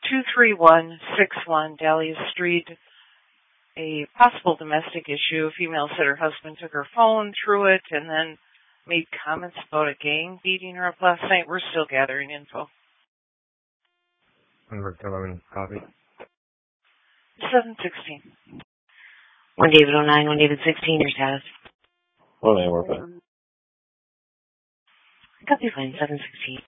23161 Dahlia Street. A possible domestic issue. A female said her husband took her phone, threw it, and then made comments about a gang beating her up last night. We're still gathering info. Number 11, copy. 716. 1 David 09, 1 David 16, your status. 1 A, we're fine. Copy fine, 716.